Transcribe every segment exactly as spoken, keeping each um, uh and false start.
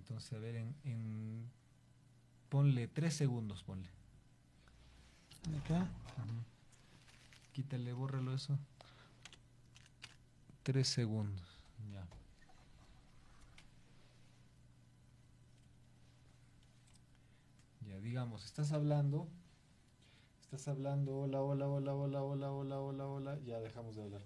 Entonces, a ver, en, en ponle tres segundos, ponle. Acá. Ujú. Quítale, bórralo eso. Tres segundos. Ya. Ya, digamos, estás hablando. Estás hablando, hola, hola, hola, hola, hola, hola, hola, hola. Ya dejamos de hablar.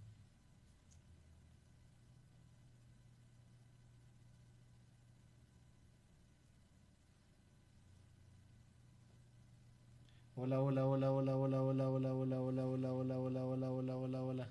Hola, hola, hola, hola, hola, hola, hola, hola, hola, hola, hola, hola, hola, hola, hola, hola.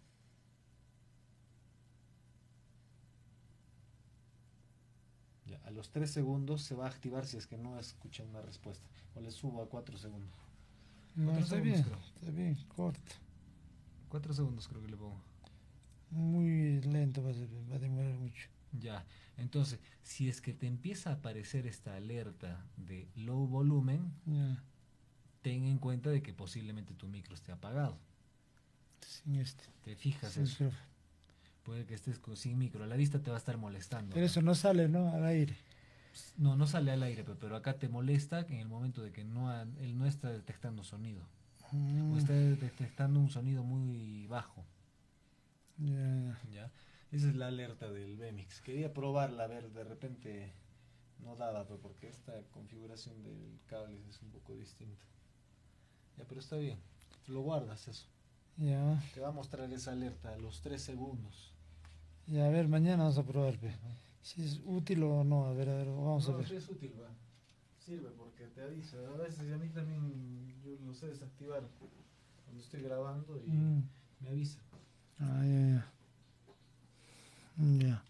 Ya, a los tres segundos se va a activar si es que no escucha una respuesta. O le subo a cuatro segundos. No, Cuatro está segundos bien, creo. está bien, corto. Cuatro segundos creo que le pongo. Muy lento va a ser, va a demorar mucho. Ya, entonces, si es que te empieza a aparecer esta alerta de low volumen, Ya, ten en cuenta de que posiblemente tu micro esté apagado. sin este, ¿Te fijas sin eso? micrófono. Puede que estés con- sin micro. La vista te va a estar molestando Pero acá. eso no sale, ¿no? Al aire. No, no sale al aire, pero, pero acá te molesta que en el momento de que no ha- él no está detectando sonido. O Mm, está detectando un sonido muy bajo. ya, ¿Ya? Esa es la alerta del B M I X. Quería probarla, a ver, de repente no daba, pero porque esta configuración del cable es un poco distinta. Ya, pero está bien. Lo guardas eso. ya. Te va a mostrar esa alerta a los tres segundos. Ya, a ver, mañana vamos a probar, pe. Ajá. Si es útil o no, a ver, a ver, vamos a No, ver. sí es útil, va. Sirve porque te avisa. A veces a mí también yo lo sé desactivar cuando estoy grabando y Mm, me avisa. ah, ya, ya. Ya.